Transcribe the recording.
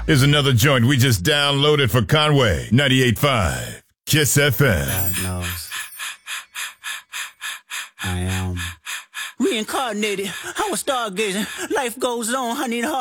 Here's another joint we just downloaded for Conway. 98.5 Kiss FM. God knows. I am reincarnated. I was stargazing. Life goes on. I need a heart.